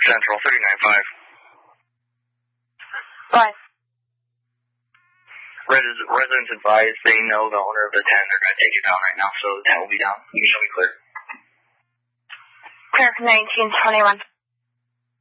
Central 39.5. Bye. Residents advised they know the owner of the 10. They're going to take it down right now, so the 10 will be down. You can show me clear. Clear 1921.